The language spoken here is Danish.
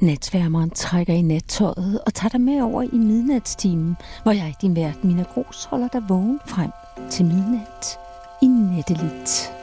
Natsværmeren trækker i nattøjet og tager dig med over i midnatstimen, hvor jeg, din vært Mina Gros, holder dig vågen frem til midnat i Nattelit.